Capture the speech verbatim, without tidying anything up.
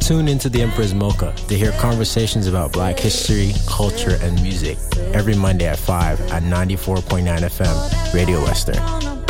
Tune into The Emperor's Mocha to hear conversations about Black history, culture, and music every Monday at five at ninety-four point nine F M, Radio Western.